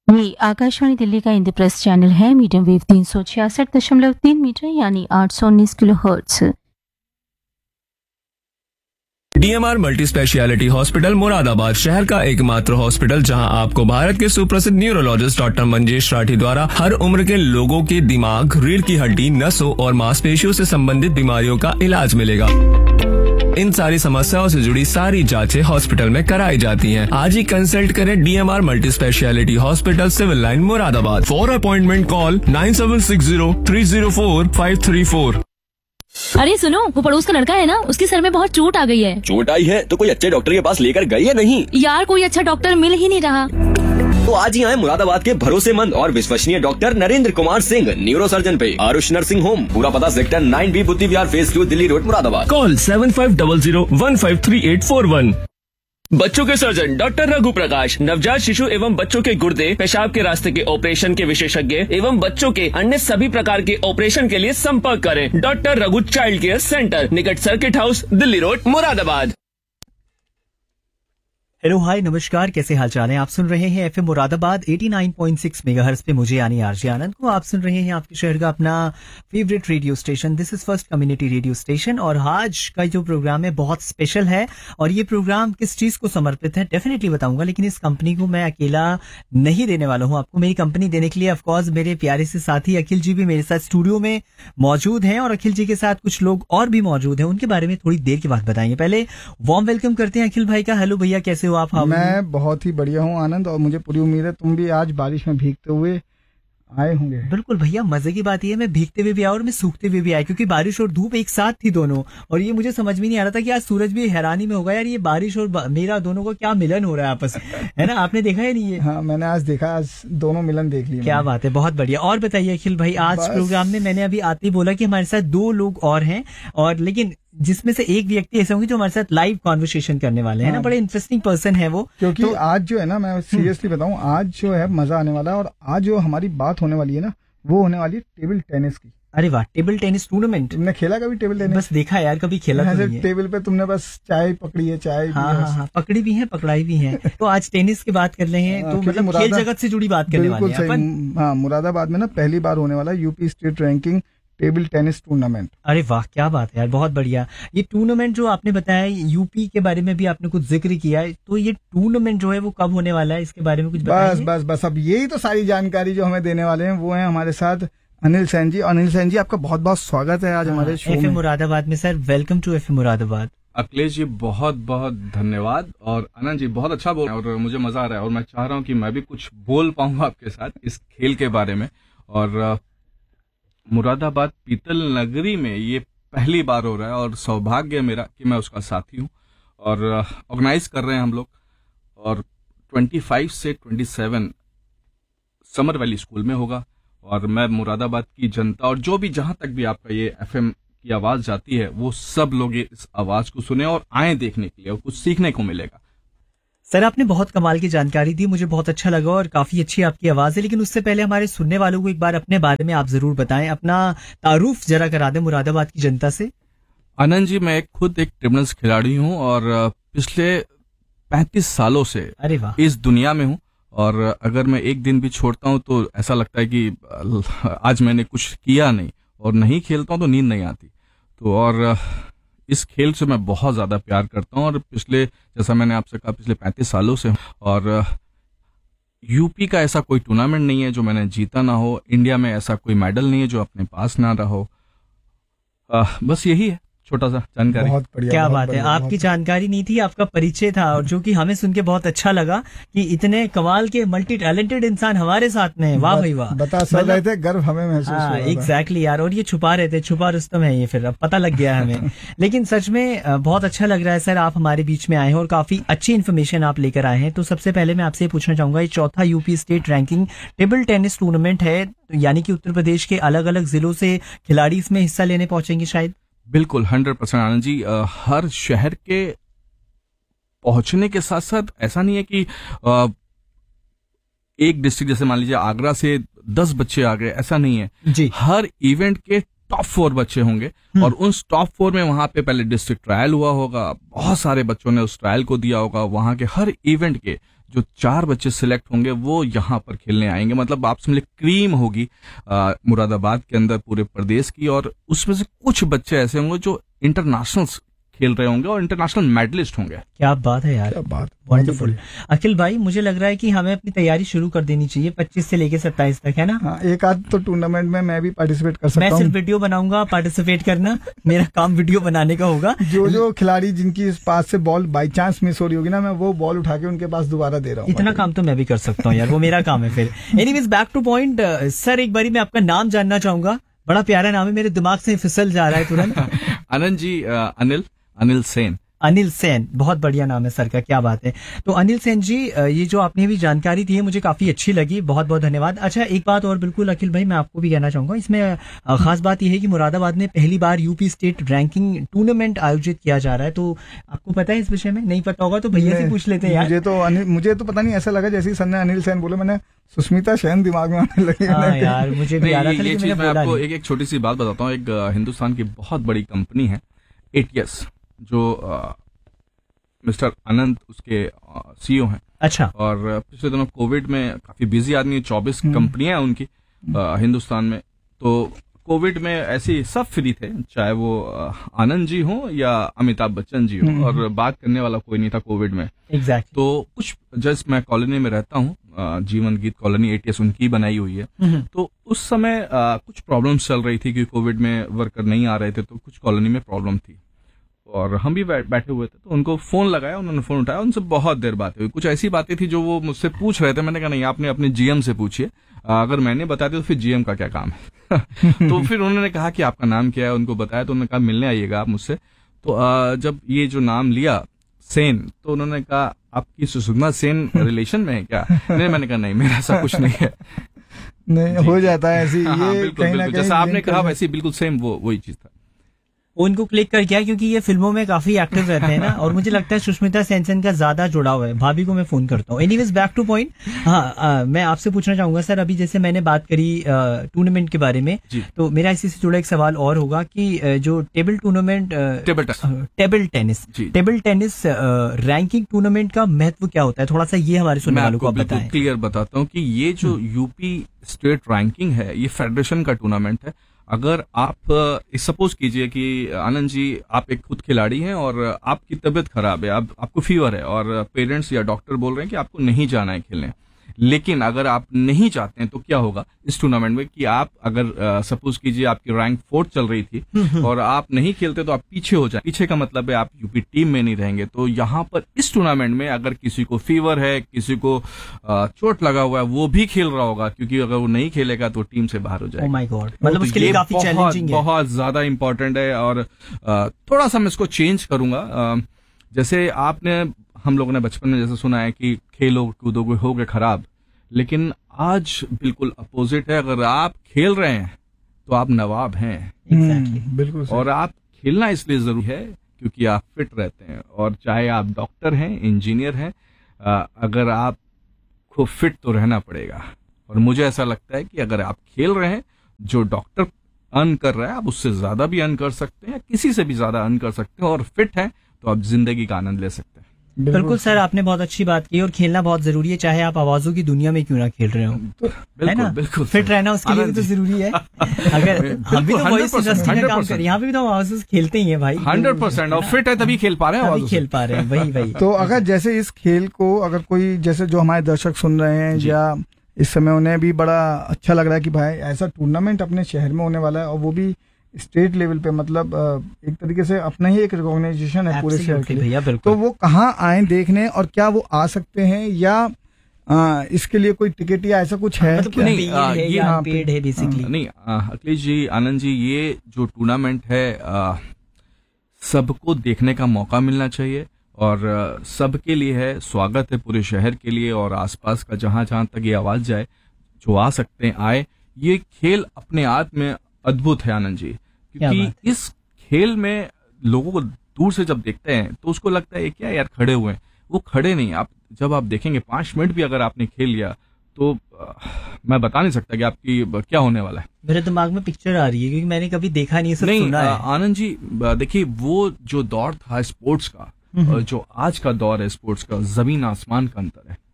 ये आकाशवाणी दिल्ली का Hindi press channel है। मीडियम वेव 366.3 मीटर यानी 819 kilo hertz. DMR multi speciality hospital Moradabad शहर का एकमात्र हॉस्पिटल जहां आपको भारत के सुप्रसिद्ध न्यूरोलॉजिस्ट डॉक्टर मंजेश राठी द्वारा हर उम्र के लोगों के दिमाग, रीढ़ की हड्डी, नसों और मांसपेशियों से संबंधित बीमारियों का इलाज मिलेगा। इन सारी समस्याओं से जुड़ी सारी जांचें हॉस्पिटल में कराई जाती हैं। आज ही कंसल्ट करें DMR multi speciality hospital, civil line, Moradabad. For appointment call 9760304534। अरे सुनो, वो पड़ोस का लड़का है ना, उसके सर में बहुत चोट आ गई है। चोट आई है तो कोई अच्छे डॉक्टर के पास लेकर गई या नहीं? यार कोई अच्छा डॉक्टर मिल ही नहीं रहा। तो आज ही आए मुरादाबाद के भरोसेमंद और विश्वसनीय doctor Narendra Kumar Singh, neuro surgeon पे आरुष नर्सिंग होम। पूरा पता सेक्टर 9B बुद्धि विहार phase 2 Delhi road Moradabad. Call 7500153841। बच्चों के सर्जन डॉक्टर रघु प्रकाश, नवजात शिशु एवं बच्चों के गुर्दे, पेशाब के रास्ते के ऑपरेशन के विशेषज्ञ एवं बच्चों के अन्य सभी प्रकार के ऑपरेशन के लिए संपर्क करें। Doctor Raghu child care centre, निकट circuit house, Delhi road, Moradabad. Hello hi नमस्कार, कैसे हाल चाल है? आप सुन रहे हैं FM मुरादाबाद 89.6 मेगाहर्ट्ज पे मुझे यानी आरजे आनंद को। आप सुन रहे हैं आपके शहर का अपना favourite radio station, this is first community radio station. और आज का जो प्रोग्राम है बहुत स्पेशल है और ये प्रोग्राम किस चीज को समर्पित है डेफिनेटली बताऊंगा, लेकिन इस कंपनी को मैं अकेला नहीं देने वाला हूँ आपको। मेरी कंपनी देने के लिए ऑफकोर्स मेरे प्यारे से साथी अखिल जी भी मेरे साथ स्टूडियो में मौजूद हैं और अखिल जी के साथ कुछ लोग और भी मौजूद हैं, उनके बारे में थोड़ी देर के बाद बताएंगे। पहले वार्म वेलकम करते हैं अखिल भाई का। हेलो भैया, कैसे हो आप? मैं बहुत ही बढ़िया हूँ आनंद, और मुझे पूरी उम्मीद है तुम भी आज बारिश में भीगते हुए आए होंगे। बिल्कुल भैया, मजे की बात यह है मैं भीगते हुए भी आया और मैं सूखते हुए भी आया, क्योंकि बारिश और धूप एक साथ थी दोनों। और ये मुझे समझ में नहीं आ रहा था कि आज सूरज भी हैरानी में होगा, यार ये बारिश और मेरा दोनों का क्या मिलन हो रहा है आपस में, है ना? आपने देखा है नहीं ये? हाँ, मैंने आज देखा, आज दोनों मिलन देख लिए। क्या बात है, बहुत बढ़िया। और बताइए अखिल भाई, आज प्रोग्राम में मैंने अभी आते ही बोला कि हमारे साथ 2 लोग और हैं, और लेकिन जिसमें से एक व्यक्ति ऐसे होंगे जो हमारे साथ लाइव कॉन्वर्सेशन करने वाले हैं। ना, बड़े इंटरेस्टिंग पर्सन है वो। क्योंकि तो आज जो है ना, मैं सीरियसली बताऊं, आज जो है मजा आने वाला है। और आज जो हमारी बात होने वाली है ना, वो होने वाली है टेबल टेनिस की। अरे वाह, टेबल टेनिस टूर्नामेंट। तुमने खेला कभी टेबल टेनिस? बस देखा यार, कभी खेला तो नहीं है। टेबल पे तुमने बस चाय पकड़ी है, चाय हाँ, पकड़ी भी है, पकड़ाई भी है। तो आज टेनिस की बात कर रहे हैं, तो मतलब खेल जगत से जुड़ी बात करने वाले हैं अपन। हाँ, मुरादाबाद में ना पहली बार होने वाला UP state ranking table tennis tournament. अरे वाह, क्या बात है यार, बहुत बढ़िया। ये टूर्नामेंट जो आपने बताया, यूपी के बारे में भी आपने कुछ जिक्र किया है, तो ये टूर्नामेंट जो है वो कब होने वाला है, इसके बारे में कुछ बताइए। बस अब यही तो सारी जानकारी जो हमें देने वाले हैं वो है हमारे साथ अनिल सैन जी। अनिल सैन जी, आपका बहुत बहुत स्वागत है आज हमारे शो में। FM मुरादाबाद में sir, welcome to FM Moradabad. Akhilesh ji बहुत बहुत धन्यवाद, और आनंद जी बहुत अच्छा बोल रहे हैं और मुझे मजा आ रहा है, और मैं चाह रहा हूँ कि मैं भी कुछ बोल पाऊंगा आपके साथ इस खेल के बारे में। और मुरादाबाद पीतल नगरी में ये पहली बार हो रहा है और सौभाग्य मेरा कि मैं उसका साथी हूँ, और ऑर्गेनाइज कर रहे हैं हम लोग। और 25 से 27 समर वैली स्कूल में होगा, और मैं मुरादाबाद की जनता और जो भी जहां तक भी आपका ये FM की आवाज जाती है, वो सब लोग इस आवाज को सुने और आए देखने के लिए, और कुछ सीखने को मिलेगा। सर, आपने बहुत कमाल की जानकारी दी, मुझे बहुत अच्छा लगा और काफी अच्छी आपकी आवाज है। लेकिन उससे पहले हमारे सुनने वालों को एक बार अपने बारे में आप जरूर बताएं, अपना तारुफ जरा करा दें मुरादाबाद की जनता से। आनंद जी, मैं खुद एक टेबल खिलाड़ी हूँ और पिछले 35 सालों से इस दुनिया में हूँ, और अगर मैं एक दिन भी छोड़ता हूँ तो ऐसा लगता है कि आज मैंने कुछ किया नहीं, और नहीं खेलता हूँ तो नींद नहीं आती। तो और इस खेल से मैं बहुत ज्यादा प्यार करता हूँ, और पिछले, जैसा मैंने आपसे कहा, पिछले 35 सालों से। और यूपी का ऐसा कोई टूर्नामेंट नहीं है जो मैंने जीता ना हो, इंडिया में ऐसा कोई मेडल नहीं है जो अपने पास ना रहा हो। बस यही है छोटा सा जानकारी। बहुत बढ़िया, क्या बात है, आपकी जानकारी नहीं थी, आपका परिचय था, और जो कि हमें सुन के बहुत अच्छा लगा कि इतने कमाल के मल्टी टैलेंटेड इंसान हमारे साथ में है। वाह भाई वाह, बता सब रहे थे, गर्व हमें महसूस हो रहा था। एग्जैक्टली यार, और ये छुपा रहे थे, छुपा रुस्तम है ये, फिर अब पता लग गया हमें। लेकिन सच में बहुत अच्छा लग रहा है सर, आप हमारे बीच में आए हैं और काफी अच्छी इन्फॉर्मेशन आप लेकर आए हैं। तो सबसे पहले मैं आपसे पूछना चाहूंगा, ये 4था UP state ranking table tennis tournament है, यानी कि उत्तर प्रदेश के अलग अलग जिलों से खिलाड़ी इसमें हिस्सा लेने पहुंचेंगे शायद? बिल्कुल 100% आनंद जी। हर शहर के पहुंचने के साथ साथ ऐसा नहीं है कि एक डिस्ट्रिक्ट, जैसे मान लीजिए आगरा से 10 बच्चे आ गए, ऐसा नहीं है जी। हर इवेंट के टॉप 4 बच्चे होंगे, और उन टॉप 4 में वहां पे पहले डिस्ट्रिक्ट ट्रायल हुआ होगा, बहुत सारे बच्चों ने उस ट्रायल को दिया होगा। वहां के हर इवेंट के जो 4 बच्चे सिलेक्ट होंगे वो यहाँ पर खेलने आएंगे। मतलब आप समझ क्रीम होगी मुरादाबाद के अंदर पूरे प्रदेश की, और उसमें से कुछ बच्चे ऐसे होंगे जो इंटरनेशनल खेल रहे होंगे और इंटरनेशनल मेडलिस्ट होंगे। क्या बात है यार, क्या बात, वंडरफुल। अखिल भाई, मुझे लग रहा है कि हमें अपनी तैयारी शुरू कर देनी चाहिए 25 से लेके 27 तक, है ना? हाँ, एक आध तो टूर्नामेंट में मैं भी पार्टिसिपेट कर सकता मैं हूँ। सिर्फ वीडियो बनाऊंगा, पार्टिसिपेट करना, मेरा काम वीडियो बनाने का होगा। जो खिलाड़ी जिनकी इस पास से बॉल बाई चांस मिस हो रही होगी ना, मैं वो बॉल उठा के उनके पास दोबारा दे रहा हूँ। इतना काम तो मैं भी कर सकता हूँ यार, वो मेरा काम है फिर। Anyways, back two point. Sir, एक बारी मैं आपका नाम जानना चाहूंगा। बड़ा प्यारा नाम है, मेरे दिमाग से फिसल जा रहा है तुरंत। आनंद जी, अनिल सेन। अनिल सेन, बहुत बढ़िया नाम है सर का, क्या बात है। तो अनिल सेन जी, ये जो आपने भी जानकारी दी है मुझे काफी अच्छी लगी, बहुत बहुत धन्यवाद। अच्छा, एक बात और बिल्कुल अखिल भाई, मैं आपको भी कहना चाहूंगा, इसमें खास बात यह है कि मुरादाबाद में पहली बार यूपी स्टेट रैंकिंग टूर्नामेंट आयोजित किया जा रहा है। तो आपको पता है इस विषय में? नहीं पता होगा तो भैया से पूछ लेते हैं यार। मुझे तो पता नहीं, ऐसा लगा जैसे ही सर ने अनिल सेन बोले, मैंने सुष्मिता सेन दिमाग में आने लगी। हाँ यार, मुझे भी आ रहा था, ये लेकिन चीज मैंने मैं बोला आपको नहीं। एक छोटी सी बात बताता हूँ। एक हिंदुस्तान की बहुत बड़ी कंपनी है ATS, जो मिस्टर अनंत उसके CEO हैं। अच्छा। और पिछले दिनों कोविड में काफी बिजी आदमी है, 24 कंपनियां हैं उनकी हिंदुस्तान में। तो कोविड में ऐसे सब फ्री थे, चाहे वो आनंद जी हो या अमिताभ बच्चन जी हो, और बात करने वाला कोई नहीं था कोविड में। एग्जैक्टली। तो कुछ जस्ट मैं कॉलोनी में रहता हूँ, जीवन गीत कॉलोनी, ATS उनकी बनाई हुई है। तो उस समय कुछ प्रॉब्लम्स चल रही थी कि कोविड में वर्कर नहीं आ रहे थे, तो कुछ कॉलोनी में प्रॉब्लम थी और हम भी बैठे हुए थे। तो उनको फोन लगाया, उन्होंने फोन उठाया, उनसे बहुत देर बातें हुई। कुछ ऐसी बातें थी जो वो मुझसे पूछ रहे थे। मैंने कहा नहीं, आपने अपने GM से पूछिए, अगर मैंने बता दिया तो फिर GM का क्या काम है। तो फिर उन्होंने कहा कि आपका नाम क्या है, उनको बताया। तो उन्होंने कहा मिलने आइएगा आप मुझसे। तो जब ये जो नाम लिया सेन, तो उन्होंने कहा आपकी सुषमा सेन रिलेशन में है क्या? नहीं, मैंने कहा नहीं, मेरा ऐसा कुछ नहीं है। नहीं, हो जाता है ऐसी। हाँ, ये बिल्कुल, कहीं ना बिल्कुल, कहीं जैसा आपने कहा वैसे बिल्कुल सेम वही चीज था। उनको क्लिक कर किया क्योंकि ये फिल्मों में काफी एक्टिव रहते हैं ना, और मुझे लगता है सुष्मिता सेन का ज्यादा जुड़ाव है। भाभी को मैं फोन करता हूँ। Anyways, back two point. हाँ, मैं आपसे पूछना चाहूंगा सर, अभी जैसे मैंने बात करी टूर्नामेंट के बारे में, तो मेरा इसी से जुड़ा एक सवाल और होगा कि जो टेबल टेनिस रैंकिंग टूर्नामेंट का महत्व क्या होता है? थोड़ा सा ये हमारे सुनने वालों को आप बताएं। क्लियर बताता हूँ कि ये जो यूपी स्टेट रैंकिंग है, ये फेडरेशन का टूर्नामेंट है। अगर आप सपोज कीजिए कि आनंद जी, आप एक खुद खिलाड़ी हैं और आपकी तबीयत खराब है, आपको फीवर है, और पेरेंट्स या डॉक्टर बोल रहे हैं कि आपको नहीं जाना है खेलने, लेकिन अगर आप नहीं चाहते हैं तो क्या होगा इस टूर्नामेंट में कि आप अगर सपोज कीजिए आपकी रैंक 4 चल रही थी और आप नहीं खेलते तो आप पीछे हो जाए। पीछे का मतलब है आप यूपी टीम में नहीं रहेंगे। तो यहाँ पर इस टूर्नामेंट में अगर किसी को फीवर है, किसी को चोट लगा हुआ है, वो भी खेल रहा होगा, क्योंकि अगर वो नहीं खेलेगा तो टीम से बाहर हो जाएगा। ओह माय गॉड, मतलब उसके लिए काफी चैलेंजिंग है, बहुत ज्यादा इंपॉर्टेंट है। और थोड़ा सा मैं इसको चेंज करूंगा। जैसे हम लोगों ने बचपन में जैसे सुना है कि खेलो कूदोगे होगे खराब, लेकिन आज बिल्कुल अपोजिट है। अगर आप खेल रहे हैं तो आप नवाब हैं। बिल्कुल। और आप खेलना इसलिए जरूरी है क्योंकि आप फिट रहते हैं, और चाहे आप डॉक्टर हैं, इंजीनियर हैं, अगर आपको फिट तो रहना पड़ेगा। और मुझे ऐसा लगता है कि अगर आप खेल रहे हैं, जो डॉक्टर अर्न कर रहा है आप उससे ज्यादा भी अर्न कर सकते हैं, किसी से भी ज्यादा अर्न कर सकते हैं, और फिट है तो आप जिंदगी का आनंद ले सकते हैं। बिल्कुल सर, आपने बहुत अच्छी बात की। और खेलना बहुत जरूरी है, चाहे आप आवाजों की दुनिया में क्यों ना खेल रहे हो, है ना? बिल्कुल फिट रहना उसके लिए भी तो जरूरी है। अगर हम भी तो वॉइस इंडस्ट्री में काम करें, यहाँ पे भी तो आवाज खेलते ही है भाई, 100%। और फिट है तभी खेल पा रहे हैं, खेल पा रहे हैं। वही तो अगर जैसे इस खेल को अगर कोई, जैसे जो हमारे दर्शक सुन रहे हैं या इस समय उन्हें भी बड़ा अच्छा लग रहा है कि भाई ऐसा टूर्नामेंट अपने शहर में होने वाला है, और वो भी स्टेट लेवल पे, मतलब एक तरीके से अपना ही एक रिकॉग्नाइजेशन है पूरे शहर के लिए, तो वो कहाँ आए देखने, और क्या वो आ सकते हैं, या इसके लिए कोई टिकट या ऐसा कुछ है? मतलब नहीं, ये पेड है बेसिकली। नहीं अखिलेश जी, आनंद जी, ये जो टूर्नामेंट है सबको देखने का मौका मिलना चाहिए, और सबके लिए है, स्वागत है पूरे शहर के लिए, और आसपास का जहां तक ये आवाज जाए, जो आ सकते हैं आए। ये खेल अपने आप में अद्भुत है आनंद जी, क्योंकि इस खेल में लोगों को दूर से जब देखते हैं तो उसको लगता है क्या यार खड़े हुए हैं, वो खड़े नहीं। जब आप देखेंगे 5 मिनट भी अगर आपने खेल लिया तो मैं बता नहीं सकता कि आपकी क्या होने वाला है। मेरे दिमाग में पिक्चर आ रही है क्योंकि मैंने कभी देखा नहीं, सिर्फ सुना है। आनंद जी देखिए, वो जो दौर था स्पोर्ट्स का, जो आज का दौर है स्पोर्ट्स का, जमीन आसमान का अंतर है।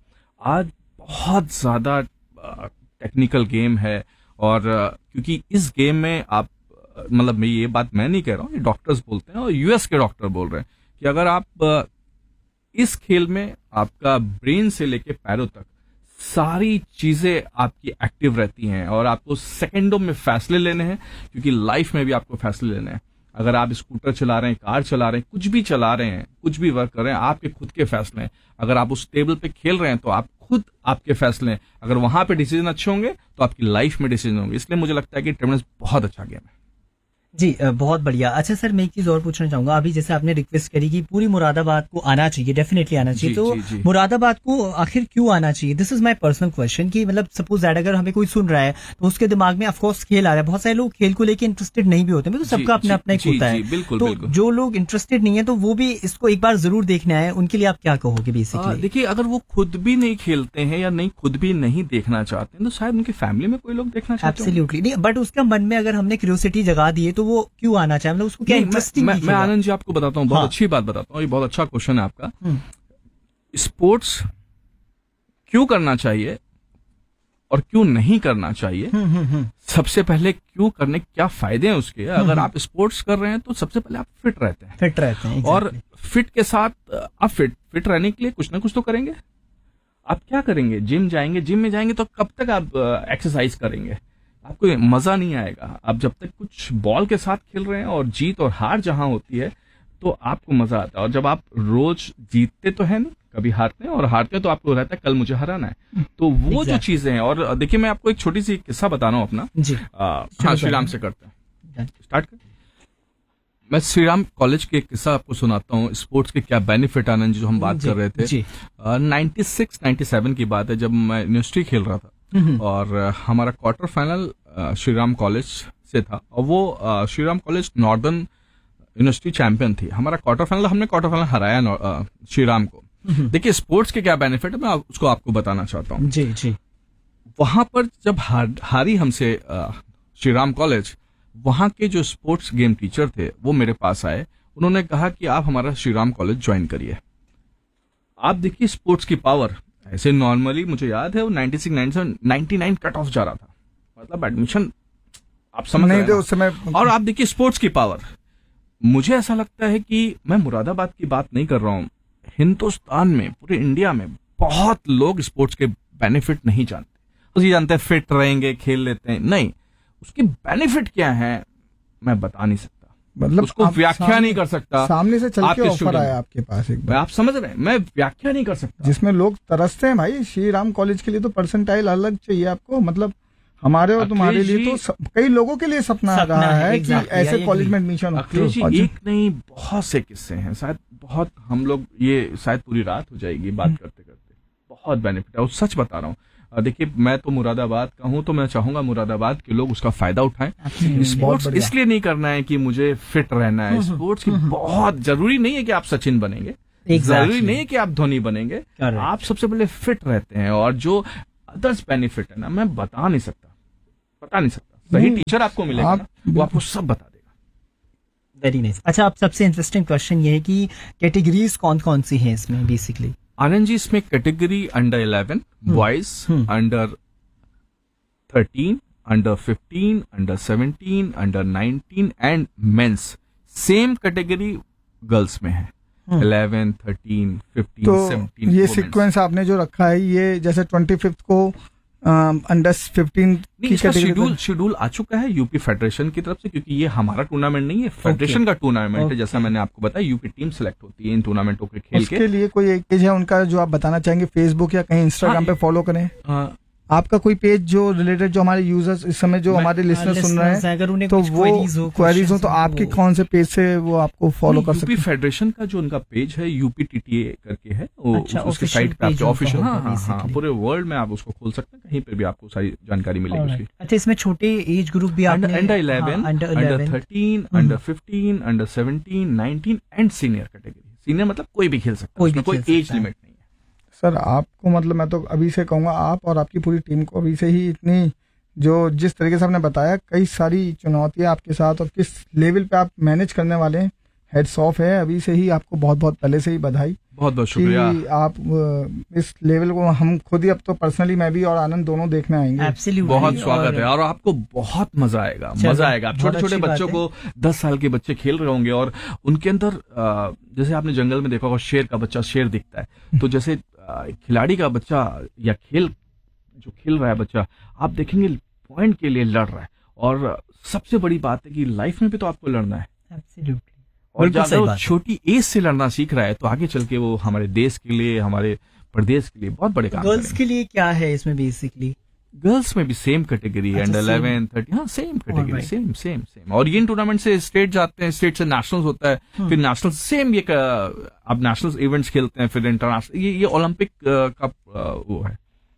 आज बहुत ज़्यादा टेक्निकल गेम है, और क्योंकि इस गेम में आप मतलब ये बात मैं नहीं कह रहा हूँ, ये डॉक्टर्स बोलते हैं और यूएस के डॉक्टर बोल रहे हैं कि अगर आप इस खेल में आपका ब्रेन से लेके पैरों तक सारी चीजें आपकी एक्टिव रहती हैं और आपको सेकंडों में फैसले लेने हैं, क्योंकि लाइफ में भी आपको फैसले लेने हैं। अगर आप स्कूटर चला रहे हैं, कार चला रहे हैं, कुछ भी चला रहे हैं, कुछ भी वर्क कर रहे हैं, आपके खुद के फैसले हैं। अगर आप उस टेबल पे खेल रहे हैं तो आप खुद आपके फैसले हैं। अगर वहां पे डिसीजन अच्छे होंगे तो आपकी लाइफ में डिसीजन होंगे। इसलिए मुझे लगता है कि टेबल टेनिस बहुत अच्छा गेम है। जी बहुत बढ़िया। अच्छा सर, मैं एक चीज और पूछना चाहूंगा। अभी जैसे आपने रिक्वेस्ट करी कि पूरी मुरादाबाद को आना चाहिए, डेफिनेटली आना चाहिए, तो जी। मुरादाबाद को आखिर क्यों आना चाहिए? This is my personal question कि मतलब सपोज दैट अगर हमें कोई सुन रहा है तो उसके दिमाग में ऑफ कोर्स खेल आ रहा है। बहुत सारे लोग खेल को लेके इंटरेस्टेड नहीं भी होते, तो सबका अपना अपना एक होता है। बिल्कुल, तो बिल्कुल। जो लोग इंटरेस्टेड नहीं है तो वो भी इसको एक बार जरूर देखने आए, उनके लिए आप क्या कहोगे बेसिकली? देखिए, अगर वो खुद भी नहीं खेलते हैं या नहीं खुद भी नहीं देखना चाहते हैं तो शायद उनकी फैमिली में कोई लोग देखना चाहते हैं। एब्सोल्युटली नहीं, बट उसका मन में अगर हमने क्यूरियोसिटी जगा दी है तो वो क्यों आना चाहे? मतलब उसको क्या इंटरेस्टिंग? मैं आनंद जी आपको बताता हूँ, बहुत अच्छी बात बताता हूँ, ये बहुत अच्छा क्वेश्चन है आपका। स्पोर्ट्स क्यों करना चाहिए और क्यों नहीं करना चाहिए? सबसे पहले क्यों करने, क्या फायदे हैं उसके? अगर आप स्पोर्ट्स कर रहे हैं तो सबसे पहले आप फिट रहते हैं, और फिट के साथ आप फिट रहने के लिए कुछ ना कुछ तो करेंगे। आप क्या करेंगे? जिम जाएंगे, जिम में जाएंगे तो कब तक आप एक्सरसाइज करेंगे? आपको मजा नहीं आएगा। आप जब तक कुछ बॉल के साथ खेल रहे हैं और जीत और हार जहां होती है तो आपको मजा आता है। और जब आप रोज जीतते तो है नहीं, कभी हारते हैं, और हारते हैं तो आपको रहता है कल मुझे हराना है। तो वो जो चीजें हैं, और देखिए मैं आपको एक छोटी सी किस्सा बता रहा हूँ अपना। हाँ, श्रीराम से करते हैं, स्टार्ट कर। मैं श्रीराम कॉलेज के एक किस्सा आपको सुनाता हूँ, स्पोर्ट्स के क्या बेनिफिट आनंद जी जो हम बात कर रहे थे। 96-97 की बात है, जब मैं यूनिवर्सिटी खेल रहा था और हमारा क्वार्टर फाइनल श्रीराम कॉलेज से था, और वो Shriram college northern university champion थी। हमारा क्वार्टर फाइनल हराया श्रीराम को। देखिए स्पोर्ट्स के क्या बेनिफिट है, मैं उसको आपको बताना चाहता हूँ। जी। वहां पर जब हारी हमसे श्रीराम कॉलेज, वहां के जो स्पोर्ट्स गेम टीचर थे वो मेरे पास आए। उन्होंने कहा कि आप हमारा श्रीराम कॉलेज ज्वाइन करिए। आप देखिए स्पोर्ट्स की पावर। ऐसे नॉर्मली मुझे याद है वो 96, 97, 99 कट ऑफ जा रहा था, मतलब एडमिशन आप समझ नहीं थे उस समय। और आप देखिए स्पोर्ट्स की पावर। मुझे ऐसा लगता है कि मैं मुरादाबाद की बात नहीं कर रहा हूं, हिंदुस्तान में, पूरे इंडिया में बहुत लोग स्पोर्ट्स के बेनिफिट नहीं जानते। तो ये जानते हैं फिट रहेंगे, खेल लेते हैं, नहीं, उसके बेनिफिट क्या है मैं बता नहीं सकता, मतलब उसको व्याख्या नहीं कर सकता। सामने से चल के ऑफर आया आपके पास एक बार, आप समझ रहे हैं, मैं व्याख्या नहीं कर सकता, जिसमें लोग तरसते हैं। भाई श्रीराम कॉलेज के लिए तो परसेंटाइल अलग चाहिए आपको, मतलब हमारे और तुम्हारे लिए तो कई लोगों के लिए सपना रहा है कि ऐसे कॉलेज में एडमिशन हो। एक नहीं, बहुत से किस्से हैं, शायद बहुत, हम लोग ये शायद पूरी रात हो जाएगी बात करते करते। बहुत बेनिफिट है, और सच बता रहा हूँ। देखिए मैं तो मुरादाबाद का हूं, तो मैं चाहूंगा मुरादाबाद के लोग उसका फायदा उठाएं। स्पोर्ट्स इसलिए नहीं करना है कि मुझे फिट रहना है, स्पोर्ट्स की बहुत जरूरी नहीं है कि आप सचिन बनेंगे, जरूरी नहीं है कि आप धोनी बनेंगे, आप सबसे पहले फिट रहते हैं। और जो अदर्स बेनिफिट है ना, मैं बता नहीं सकता। सही टीचर आपको मिलेगा ना, वो आपको सब बता देगा। Very nice. अच्छा, अब सबसे इंटरेस्टिंग क्वेश्चन ये है कि कैटेगरीज कौन कौन सी हैं इसमें बेसिकली? आनंद जी, इसमें category under 11 boys, under 13, under 15, under 17, under 19 and mains. Same category girls में है, 11, 13, 15, तो 17। ये सीक्वेंस आपने जो रखा है, ये जैसे 25 को अंडर 15 की कैटेगरी शेड्यूल आ चुका है यूपी फेडरेशन की तरफ से, क्योंकि ये हमारा टूर्नामेंट नहीं है, फेडरेशन का टूर्नामेंट है। जैसा मैंने आपको बताया, यूपी टीम सेलेक्ट होती है इन टूर्नामेंटों के खेल के। उसके लिए कोई एक पेज है उनका जो आप बताना चाहेंगे, फेसबुक या कहीं इंस्टाग्राम पे फॉलो करें? आपका कोई पेज जो रिलेटेड, जो हमारे यूजर्स इस समय जो हमारे लिसनर सुन रहे हैं, अगर उन्हें तो वो क्वेरीज हो तो आपके कौन से पेज से वो आपको फॉलो कर सकते हैं? यूपी फेडरेशन का जो उनका पेज है, यूपी टीटीए करके है, उसके साइट पे आपके ऑफिशियल, हाँ, पूरे वर्ल्ड में आप उसको खोल सकते हैं, कहीं पे भी आपको सारी जानकारी मिलेगी उसकी। अच्छा, इसमें छोटे एज ग्रुप भी आपने? Under 11, under 13, under 15, under 17, 19 and senior category. Senior मतलब कोई भी खेल सकता है, उसमें कोई एज लिमिट नहीं है। सर आपको, मतलब मैं तो अभी से कहूंगा, आप और आपकी पूरी टीम को अभी से ही इतनी, जो जिस तरीके से आपने बताया, कई सारी चुनौतियां आपके साथ और किस लेवल पे आप मैनेज करने वाले हेड्स ऑफ है। अभी से ही आपको बहुत बहुत पहले से ही बधाई बहुत बहुत शुक्रिया। कि आप इस लेवल को हम खुद ही अब तो पर्सनली मैं भी और आनंद दोनों देखने आएंगे। Absolutely। बहुत स्वागत है और आपको बहुत मजा आएगा, चलो, मजा आएगा। बहुत छोटे छोटे अच्छी बात बच्चों है। को 10 साल के बच्चे खेल रहे होंगे और उनके अंदर जैसे आपने जंगल में देखा होगा शेर का बच्चा शेर दिखता है, तो जैसे खिलाड़ी का बच्चा या जो खेल रहा है बच्चा, आप देखेंगे पॉइंट के लिए लड़ रहा है। और सबसे बड़ी बात है कि लाइफ में भी तो आपको लड़ना है। Absolutely। और बिल्कुल अगर सही वो बात है। छोटी एज से लड़ना सीख रहा है तो आगे चल के वो हमारे देश के लिए, हमारे प्रदेश के लिए बहुत बड़े काम गर्ल्स करेंगे। के लिए क्या है इसमें बेसिकली? गर्ल्स में भी सेम कैटेगरी है, अच्छा, अंडर same। 11, 13, हाँ same category, Alright। Same same same. और ये टूर्नामेंट से स्टेट जाते हैं, स्टेट से नेशनल्स होता है, फिर नेशनल सेम ये अब नेशनल इवेंट्स खेलते हैं, फिर इंटरनेशनल, ये ओलंपिक का वो है।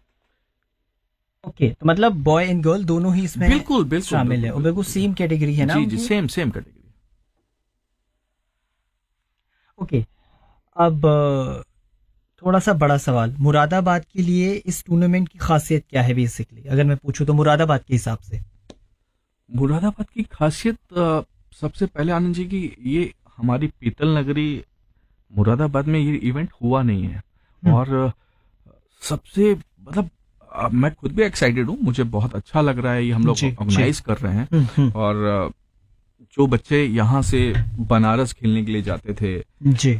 ओके, तो मतलब बॉय एंड गर्ल दोनों ही इसमें बिल्कुल बिल्कुल शामिल है और बिल्कुल सेम कैटेगरी है ना जी जी, उनकी? Same same category. ओके, अब थोड़ा सा बड़ा सवाल, मुरादाबाद के लिए इस टूर्नामेंट की खासियत क्या है बेसिकली, अगर मैं पूछूं तो मुरादाबाद के हिसाब से? मुरादाबाद की खासियत सबसे पहले आनंद जी की, ये हमारी पीतल नगरी मुरादाबाद में ये इवेंट हुआ नहीं है। और सबसे मतलब मैं खुद भी एक्साइटेड हूँ, मुझे बहुत अच्छा लग रहा है ये हम लोग जी, ऑर्गेनाइज कर रहे हैं। और जो बच्चे यहाँ से बनारस खेलने के लिए जाते थे, जी,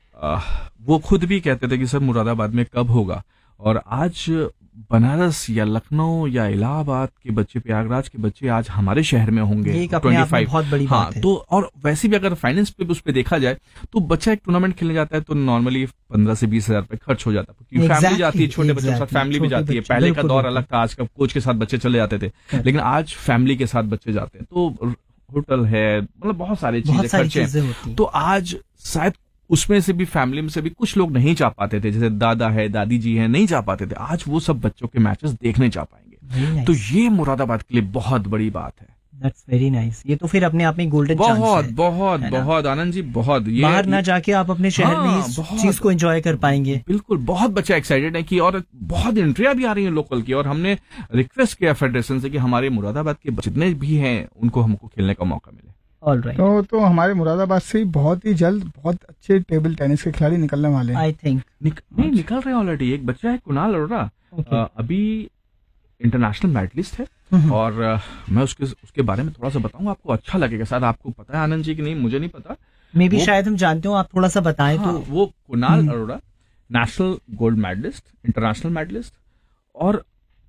वो खुद भी कहते थे कि सर मुरादाबाद में कब होगा। और आज बनारस या लखनऊ या इलाहाबाद के बच्चे, प्रयागराज के बच्चे आज हमारे शहर में होंगे। ये एक अपने आप में 25। बहुत बड़ी हाँ, बात है। तो और वैसे भी अगर फाइनेंस पे उस पे देखा जाए तो बच्चा एक टूर्नामेंट खेलने जाता है तो नॉर्मली 15 से 20 हजार रुपए खर्च हो जाता है, क्योंकि फैमिली Exactly, जाती है, छोटे बच्चों के साथ exactly, फैमिली भी छोटे जाती है। बच्चे, पहले का बिल्कुल, दौर बिल्कुल। अलग था, आज का कोच के साथ बच्चे चले जाते थे, लेकिन आज फैमिली के साथ बच्चे जाते हैं, तो होटल है, मतलब बहुत सारी बहुत सारी खर्चे हैं। चीजें होती हैं। तो आज शायद उसमें से भी फैमिली में से भी कुछ लोग नहीं जा पाते थे, जैसे दादा है, दादी जी है, नहीं जा पाते थे, आज वो सब बच्चों के मैचेस देखने जा पाएंगे। Very nice। तो ये मुरादाबाद के लिए बहुत बड़ी बात है। That's very nice। ये तो फिर अपने आप में गोल्डन चांस बहुत है। बहुत है ना? बहुत आनंद जी, बहुत ये बाहर ना जाके आप अपने शहर में हाँ, इस बहुत। चीज को एंजॉय कर पाएंगे। बिल्कुल, बहुत बच्चे एक्साइटेड है कि, और बहुत एंट्रियां भी आ रही हैं लोकल की, और हमने रिक्वेस्ट किया फेडरेशन से कि हमारे मुरादाबाद के जितने भी हैं उनको हमको खेलने का मौका मिले। ऑलराइट, तो हमारे मुरादाबाद से ही बहुत ही जल्द बहुत अच्छे टेबल टेनिस के खिलाड़ी निकलने वाले हैं। आई थिंक नहीं, निकल रहे हैं ऑलरेडी। एक बच्चा है कुणाल अरोड़ा, Okay। अभी इंटरनेशनल मेडलिस्ट है, और मैं उसके बारे में थोड़ा सा बताऊंगा, आपको अच्छा लगेगा। शायद आपको पता है आनंद जी कि नहीं, मुझे नहीं पता। मे बी वो- शायद हम जानते हो, आप थोड़ा सा बताएं हाँ, तो। वो Kunal Arora national gold medallist, international medallist, और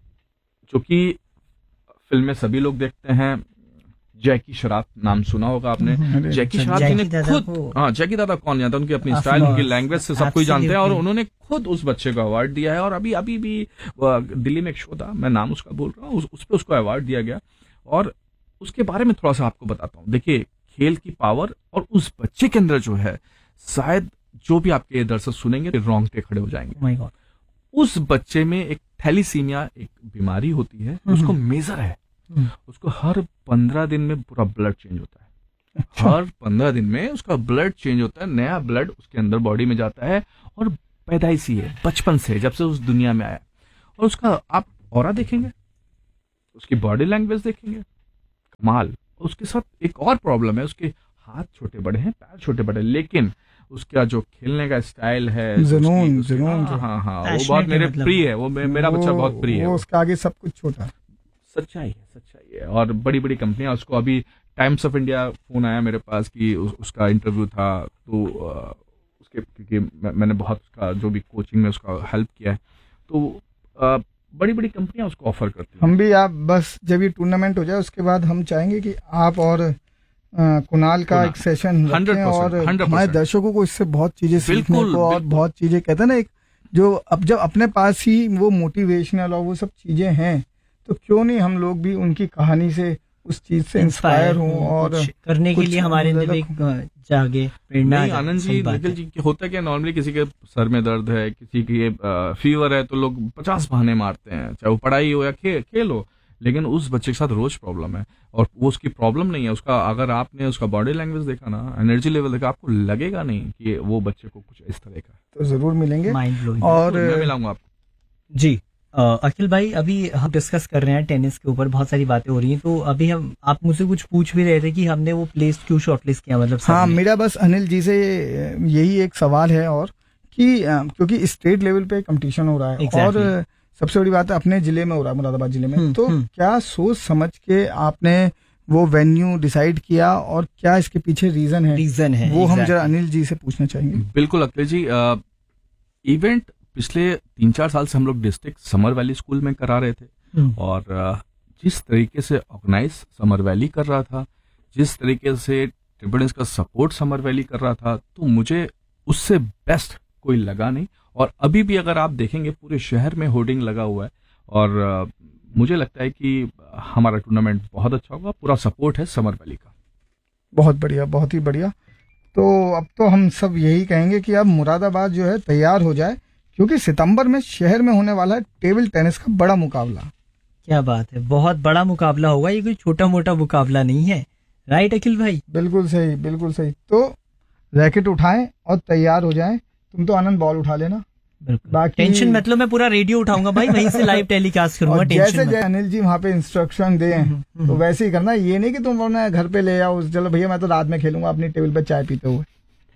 जो कि फिल्में सभी लोग देखते हैं, जैकी श्रॉफ नाम सुना होगा आपने। अरे, जैकी श्रॉफ जी जैकी ने दादा खुद, को- हाँ जैकी दादा कौन जानता है, उनकी अपनी Of स्टाइल, उनकी course, लैंग्वेज से सब कोई जानते हैं, और absolutely। उन्होंने खुद उस बच्चे को अवार्ड दिया है। और अभी भी दिल्ली में एक शो था, मैं नाम उसका बोल रहा हूँ, उस पे उसको अवार्ड दिया गया। और उसके बारे में थोड़ा सा आपको बताता हूँ। देखिए, खेल की पावर और उस बच्चे के अंदर जो है, शायद जो भी आपके दर्शक सुनेंगे रोंगटे खड़े हो जाएंगे। माय गॉड, उस बच्चे में एक थैलीसीमिया एक बीमारी होती है, उसको मेजर है, उसको हर 15 दिन में पूरा ब्लड चेंज होता है। हर 15 दिन में उसका ब्लड चेंज होता है, नया ब्लड उसके अंदर बॉडी में जाता है, और पैदाइशी है, बचपन से, जब से उस दुनिया में आया। और उसका आप ऑरा देखेंगे, उसकी बॉडी लैंग्वेज देखेंगे, कमाल। उसके साथ एक और प्रॉब्लम है, उसके हाथ छोटे बड़े हैं, पैर छोटे बड़े, लेकिन उसका जो खेलने का स्टाइल है, जुनून, उसकी- जुनून जो- हाँ हाँ, वो Passionate बहुत है मेरे मतलब। प्रिय है, वो मेरा बच्चा बहुत प्रिय है। वो उसके आगे सब कुछ छोटा। सच्चाई है। और बड़ी बड़ी कंपनियां, उसको अभी टाइम्स ऑफ इंडिया फोन आया मेरे पास कि उसका इंटरव्यू था, तो उसके, क्योंकि मैंने बहुत उसका जो भी कोचिंग में उसका हेल्प किया है, तो बड़ी बड़ी कंपनियां उसको ऑफर करती हैं। हम भी, आप बस जब ये टूर्नामेंट हो जाए उसके बाद हम चाहेंगे कि आप और कुणाल का कुणाल, एक सेशन रखें 100%, और 100%। हमारे दर्शकों को इससे बहुत चीजें सीखने बिल्कुल, को, और बिल्कुल। बहुत चीजें, कहते हैं ना, एक जो अब जब अपने पास ही वो मोटिवेशनल और वो सब चीजें हैं, तो क्यों नहीं हम लोग भी उनकी कहानी से उस चीज से इंस्पायर हों और कुछ करने के कुछ लिए हमारे अंदर मतलब- एक जागे, प्रेरणा नहीं जागे। आनंद सही जी, बात निखिल है। जी, होता क्या, नॉर्मली किसी के सर में दर्द है, किसी की फीवर है, तो लोग 50 बहाने मारते हैं, चाहे वो पढ़ाई हो या खेल हो। लेकिन उस बच्चे के साथ रोज प्रॉब्लम है, और वो उसकी प्रॉब्लम नहीं है, उसका, अगर आपने उसका बॉडी लैंग्वेज देखा ना, एनर्जी लेवल देखा, आपको लगेगा नहीं कि वो बच्चे को कुछ इस तरह का है। तो जरूर मिलेंगे। Mind blowing. और मैं मिलाऊंगा आपको। जी, अखिल भाई, अभी हम डिस्कस कर रहे हैं टेनिस के ऊपर, बहुत सारी बातें हो रही हैं, तो अभी आप मुझसे कुछ पूछ भी रहे थे कि हमने वो प्लेस क्यों शॉर्टलिस्ट किया, मतलब हाँ, मेरा बस अनिल जी से यही एक सवाल है और कि क्योंकि स्टेट लेवल पे कंपटीशन हो रहा है Exactly. और सबसे बड़ी बात है अपने जिले में हो रहा है, मुरादाबाद जिले में, तो क्या सोच समझ के आपने वो वेन्यू डिसाइड किया और क्या इसके पीछे रीजन है वो हम जरा अनिल जी से पूछना चाहेंगे। बिल्कुल अखिलेश जी, इवेंट पिछले 3-4 साल से हम लोग डिस्ट्रिक्ट समर वैली स्कूल में करा रहे थे और जिस तरीके से ऑर्गेनाइज समर वैली कर रहा था, जिस तरीके से ट्रिब्यूनल्स का सपोर्ट समर वैली कर रहा था, तो मुझे उससे बेस्ट कोई लगा नहीं। और अभी भी अगर आप देखेंगे पूरे शहर में होर्डिंग लगा हुआ है और मुझे लगता है कि हमारा टूर्नामेंट बहुत अच्छा होगा, पूरा सपोर्ट है समर वैली का। बहुत बढ़िया, बहुत ही बढ़िया। तो अब तो हम सब यही कहेंगे कि अब मुरादाबाद जो है तैयार हो जाए, क्योंकि सितंबर में शहर में होने वाला है टेबल टेनिस का बड़ा मुकाबला। क्या बात है, बहुत बड़ा मुकाबला होगा, ये कोई छोटा मोटा मुकाबला नहीं है। राइट अखिल भाई? बिल्कुल सही, बिल्कुल सही। तो रैकेट उठाएं और तैयार हो जाएं। तुम तो आनंद बॉल उठा लेना, बाकी टेंशन मतलब मैं पूरा रेडियो उठाऊंगा भाई, वहीं से लाइव टेलीकास्ट करूंगा। जैसे अनिल जी वहाँ पे इंस्ट्रक्शन दे तो वैसे ही करना। ये नहीं कि तुम अपने घर पे ले आओ, चलो भैया मैं तो रात में खेलूंगा अपनी टेबल पे चाय पीते हुए।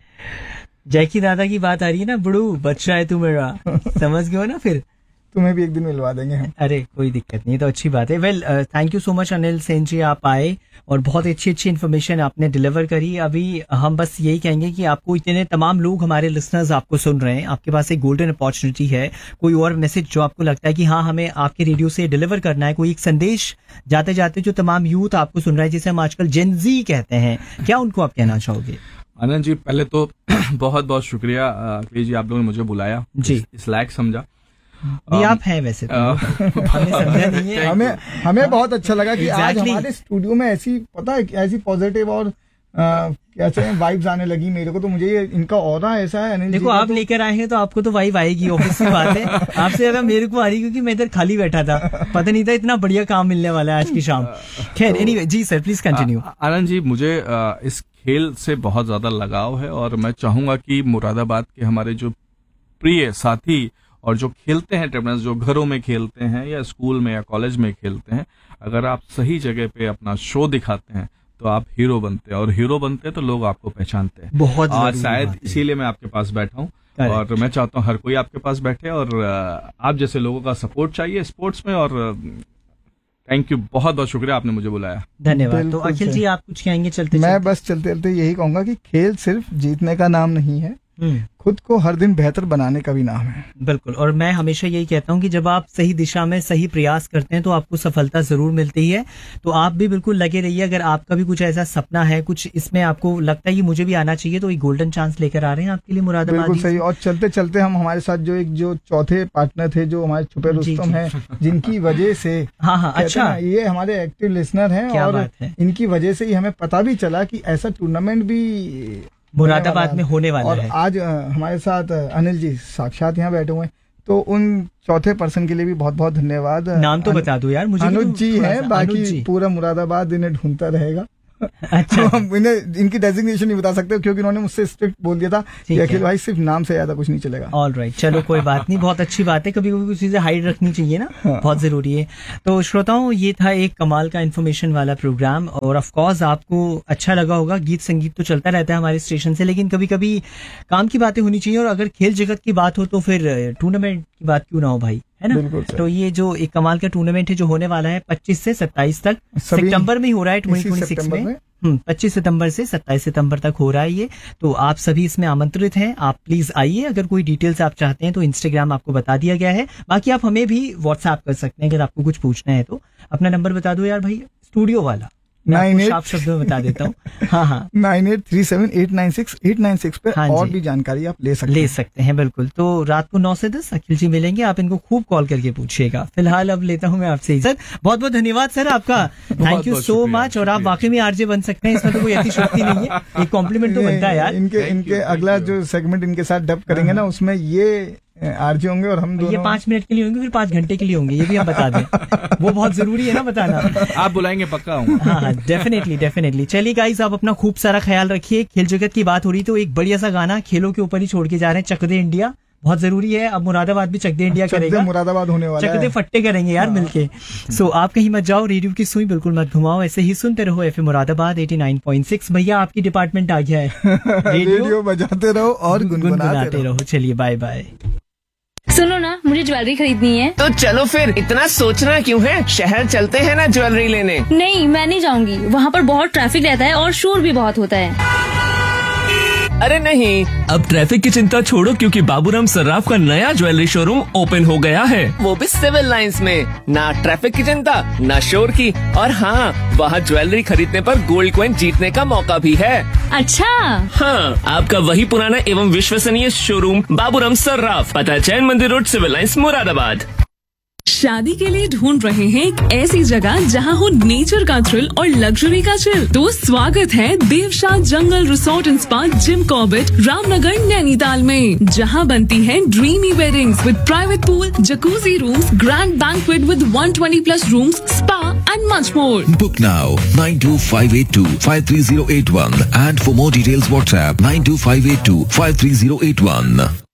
जैकी दादा की बात आ रही है ना, बुड़ू बच्चा है तू मेरा, समझ गए हो ना? फिर तुम्हें भी एक दिन मिलवा देंगे हम। अरे कोई दिक्कत नहीं, तो अच्छी बात है। Well, thank you so much Anil Sen जी, आप आए और बहुत अच्छी अच्छी इन्फॉर्मेशन आपने डिलीवर करी। अभी हम बस यही कहेंगे कि आपको इतने तमाम लोग, हमारे लिसनर्स आपको सुन रहे हैं, आपके पास एक गोल्डन अपॉर्चुनिटी है। कोई और मैसेज जो आपको लगता है कि हाँ हमें आपके रेडियो से डिलीवर करना है, कोई एक संदेश जाते जाते जो तमाम यूथ आपको सुन रहा है, जिसे हम आजकल जेनजी कहते हैं, क्या उनको आप कहना चाहोगे? आनंद जी, पहले तो बहुत बहुत शुक्रिया अखिलेश जी, आप लोगों ने मुझे बुलाया, जी इस लायक समझा। नहीं, आप हैं वैसे तो। हमने समझा नहीं है। हमें बहुत अच्छा लगा कि आज Exactly. हमारे स्टूडियो में ऐसी, पता है, ऐसी पॉजिटिव और क्या चाहिए वाइब्स आने लगी मेरे को। तो मुझे ये इनका ऑरा ऐसा है अनिल जी देखो, का, आप तो लेकर आए हैं तो आपको तो वाइब आएगी, ऑफिस की बात है। आपसे ज्यादा मेरे को आ रही, क्योंकि मैं इधर खाली बैठा था, पता नहीं था इतना बढ़िया काम मिलने वाला है आज की शाम। खैर, anyway, ji sir please continue. Anand ji, मुझे इस खेल से बहुत ज्यादा लगाव है और मैं चाहूंगा कि मुरादाबाद के हमारे जो प्रिय साथी और जो खेलते हैं टेबल, जो घरों में खेलते हैं या स्कूल में या कॉलेज में खेलते हैं, अगर आप सही जगह पे अपना शो दिखाते हैं तो आप हीरो बनते हैं, और हीरो बनते हैं तो लोग आपको पहचानते हैं। बहुत और शायद इसीलिए मैं आपके पास बैठा हूँ और मैं चाहता हूँ हर कोई आपके पास बैठे, और आप जैसे लोगों का सपोर्ट चाहिए स्पोर्ट्स में। और थैंक यू, बहुत बहुत शुक्रिया, आपने मुझे बुलाया। धन्यवाद। तो बिल्कुल अखिल जी, आप कुछ कहेंगे चलते मैं चलते? बस चलते चलते यही कहूंगा कि खेल सिर्फ जीतने का नाम नहीं है, हम्म, खुद को हर दिन बेहतर बनाने का भी नाम है। बिल्कुल। और मैं हमेशा यही कहता हूँ कि जब आप सही दिशा में सही प्रयास करते हैं तो आपको सफलता जरूर मिलती है। तो आप भी बिल्कुल लगे रहिए। अगर आपका भी कुछ ऐसा सपना है, कुछ इसमें आपको लगता है कि मुझे भी आना चाहिए, तो एक गोल्डन चांस लेकर आ रहे हैं आपके लिए मुरादाबाद। बिल्कुल सही। और चलते चलते हम हमारे साथ जो चौथे पार्टनर थे, जो हमारे छुपे जी, रुस्तम जी। हैं, जिनकी वजह से हाँ हाँ, कहते अच्छा, हैं ना, ये हमारे एक्टिव लिसनर हैं क्या और बात है। इनकी वजह से ही हमें पता भी चला कि ऐसा टूर्नामेंट भी मुरादाबाद में होने वाला और है। आज हमारे साथ अनिल जी साक्षात यहाँ बैठे हुए हैं, तो उन चौथे पर्सन के लिए भी बहुत बहुत धन्यवाद। नाम तो बता दो यार मुझे। अनुज जी थोड़ा हैं, सा, अनुज बाकी जी। पूरा मुरादाबाद इन्हें ढूंढता रहेगा। अच्छा, हम इन्हें इनकी डेजिग्नेशन नहीं बता सकते क्योंकि इन्होंने मुझसे स्ट्रिक्ट बोल दिया था कि ठीक है। अखिल भाई सिर्फ नाम से ज्यादा कुछ नहीं चलेगा। ऑल राइट, चलो कोई बात नहीं, बहुत अच्छी बात है। कभी कभी कुछ चीजें हाइड रखनी चाहिए ना, बहुत जरूरी है। तो श्रोताओं, ये था एक कमाल का इन्फॉर्मेशन वाला प्रोग्राम, और ऑफ कोर्स आपको अच्छा लगा होगा। गीत संगीत तो चलता रहता है हमारे स्टेशन से, लेकिन कभी कभी काम की बातें होनी चाहिए, और अगर खेल जगत की बात हो तो फिर टूर्नामेंट की बात क्यों ना हो भाई, है ना? बिल्कुल सही। तो ये जो एक कमाल का टूर्नामेंट है जो होने वाला है 25 से 27 तक, सभी सितंबर में ही हो रहा है, इसी 2026 सितंबर में। 25 सितंबर से 27 सितंबर तक हो रहा है ये। तो आप सभी इसमें आमंत्रित हैं, आप प्लीज आइए। अगर कोई डिटेल्स आप चाहते हैं तो इंस्टाग्राम आपको बता दिया गया है, बाकी आप हमें भी व्हाट्सएप कर सकते हैं अगर आपको कुछ पूछना है तो। अपना नंबर बता दो यार भाई, स्टूडियो वाला, मैं आपको 98 साफ शब्दों में बता देता हूँ। हाँ हाँ, 9837896896 पे हाँ और जी। भी जानकारी आप ले सकते ले हैं। सकते हैं, बिल्कुल। तो रात को 9 से 10 अखिल जी मिलेंगे, आप इनको खूब कॉल करके पूछिएगा। फिलहाल अब लेता हूं मैं आपसे ही। सर, बहुत बहुत धन्यवाद सर आपका, थैंक यू बहुत सो शुक्रिया, च। और आप शुक्रिया। वाकई में आरजे बन सकते हैं, इसमें तो कोई अतिशयोक्ति नहीं है, एक कॉम्प्लीमेंट तो बनता है यार। इनके अगला जो सेगमेंट इनके साथ डब करेंगे ना, उसमें ये आरजे होंगे और हम ये दोनों 5 मिनट के लिए होंगे, फिर 5 घंटे के लिए होंगे, ये भी हम बता दें। वो बहुत जरूरी है ना बताना। आप बुलाएंगे पक्का आऊंगा। हाँ, डेफिनेटली डेफिनेटली। चलिए गाइस, आप अपना खूब सारा ख्याल रखिए। खेल जगत की बात हो रही तो एक बढ़िया सा गाना खेलों के ऊपर ही छोड़ के जा रहे हैं, चक दे इंडिया, बहुत जरूरी है। अब मुरादाबाद भी चक दे इंडिया चक दे करेगा, मुरादाबाद होने वाला चक दे है। फट्टे करेंगे यार मिलके। सो आप कहीं मत जाओ, रेडियो की सुई बिल्कुल मत घुमाओ, ऐसे ही सुनते रहो एफएम मुरादाबाद 89.6। भैया आपकी डिपार्टमेंट आ गया है, रेडियो बजाते रहो और गुनगुनाते रहो। चलिए बाय बाय। सुनो ना, मुझे ज्वेलरी खरीदनी है। तो चलो फिर, इतना सोचना क्यों है, शहर चलते हैं ना ज्वेलरी लेने। नहीं, मैं नहीं जाऊंगी, वहाँ पर बहुत ट्रैफिक रहता है और शोर भी बहुत होता है। अरे नहीं, अब ट्रैफिक की चिंता छोड़ो, क्योंकि बाबूराम सर्राफ का नया ज्वेलरी शोरूम ओपन हो गया है। वो भी सिविल लाइंस में। ना ट्रैफिक की चिंता, ना शोर की, और हाँ, वहाँ ज्वेलरी खरीदने पर गोल्ड कॉइन जीतने का मौका भी है। अच्छा, हाँ, आपका वही पुराना एवं विश्वसनीय शोरूम बाबूराम सर्राफ, पता जैन मंदिर रोड, सिविल लाइंस, मुरादाबाद। शादी के लिए ढूंढ रहे हैं एक ऐसी जगह जहां हो नेचर का थ्रिल और लग्जरी का चिल? तो स्वागत है देवशाह जंगल resort and spa Jim Corbett, Ramnagar, Nainital में, जहां बनती हैं dreamy weddings with private pool, jacuzzi rooms, grand banquet with 120+ rooms, spa and much more. Book now 92582 53081 and for more details WhatsApp 92582 53081.